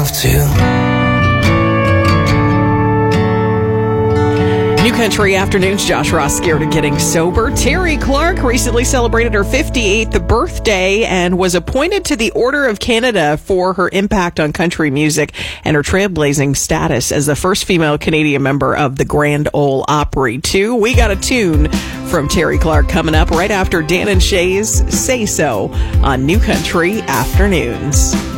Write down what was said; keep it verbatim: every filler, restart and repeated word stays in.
have to. New Country Afternoons, Josh Ross scared of getting sober. Terri Clark recently celebrated her fifty-eighth birthday and was appointed to the Order of Canada for her impact on country music and her trailblazing status as the first female Canadian member of the Grand Ole Opry. Too, we got a tune from Terri Clark coming up right after Dan and Shay's Say So on New Country Afternoons.